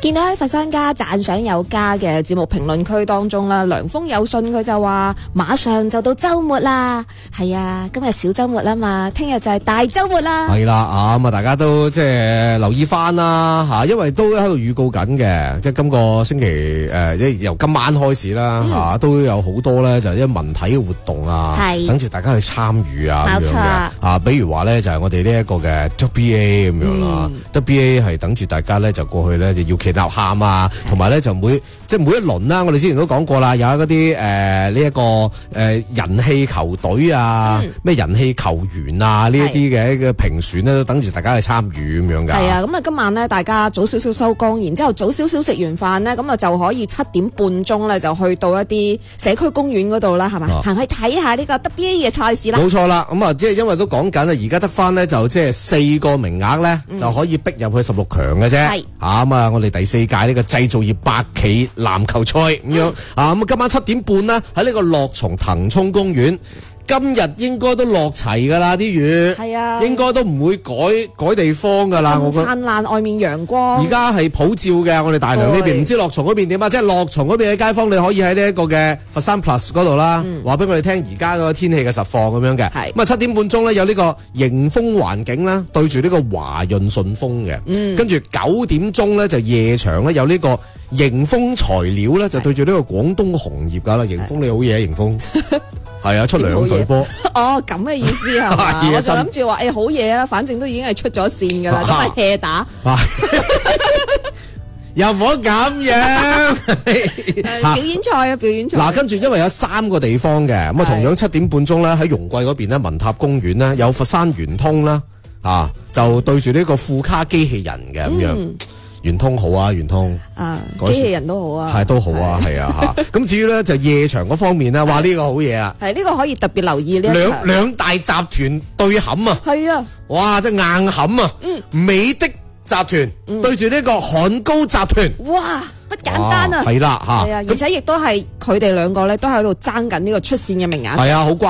見到喺佛山家讚賞有加嘅節目評論區當中啦，涼風有信佢就話馬上就到週末啦，係啊，今日小週末啦嘛，聽日就係大週末啦。 係啦，咁啊，大家都即係留意翻啦嚇，因為都喺度預告緊嘅，即係今個星期由今晚開始啦嚇，都有好多咧就係啲文體嘅活動啊，等住大家去參與啊咁樣嘅嚇，比如話咧就係我哋呢一個嘅 WBA 咁樣啦，WBA 係等住大家咧就過去咧就要旗吶喊啊，同埋咧就每一輪啦，我哋之前都講過啦，有嗰啲呢一個人氣球隊啊，咩人氣球員啊呢一啲嘅評選咧，都等住大家去參與咁樣㗎。係啊，咁啊今晚咧大家早少少收工，然之後早少少食完飯咧，咁啊就可以7點半鐘咧就去到一啲社區公園嗰度啦，係咪？行去睇下呢個 WBA 嘅賽事啦。 冇錯啦，咁啊即係因為都講緊啊，而家得翻咧就即係4個名額咧，就可以逼入去16強嘅啫。係咁啊，我哋第4屆呢個製造業百企籃球賽咁樣啊，咁今晚7點半啦，喺呢個樂從騰衝公園。今日應該都落齊噶啦啲雨，係啊，應該都唔會改地方噶啦。我覺得燦爛外面陽光。 而家係普照嘅，我哋大良呢邊，唔知樂從嗰邊點啊？即係樂從嗰邊嘅街坊，你可以喺呢一個嘅佛山 Plus 嗰度啦，話俾我哋聽而家嗰個天氣嘅實況咁樣嘅。係咁啊，7點半鐘咧有呢個迎風環境啦，對住呢個華潤順豐嘅。跟住9點鐘咧就夜場咧有呢個迎風材料咧，就對住呢個廣東紅葉噶啦。迎風你好嘢，迎風。係啊，出2隊波。 哦，咁嘅意思係嘛？我就諗住話，好嘢啦，反正都已經係出咗線噶啦，咁係 hea 打。 又唔好咁樣。 表演賽啊，表演賽。 嗱，跟住因為有3個地方嘅，咁啊同樣7點半鐘咧喺容桂嗰邊咧文塔公園咧有佛山圓通啦，就對住呢個副卡機器人嘅咁樣。圓通好啊，圓通機器人都好啊， 係都好啊，係啊嚇。咁至於咧就夜場嗰方面咧，哇呢個好嘢啊！ 係呢個可以特別留意呢一場。 兩大集團對冚啊！係啊！哇，即係硬冚啊！美的集團對住呢個漢高集團， 哇，不簡單啊！ 係啦嚇， 係啊，而且亦都係佢哋兩個咧都喺度爭緊呢個出線嘅名額。 係啊，好關。